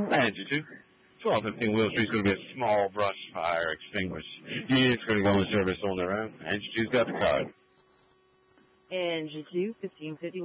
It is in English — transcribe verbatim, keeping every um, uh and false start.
Angie two. twelve fifteen Willow Street's going to be a small brush fire extinguished. It's going to go in service on their own. Angie two's got the card. Angie two, fifteen fifty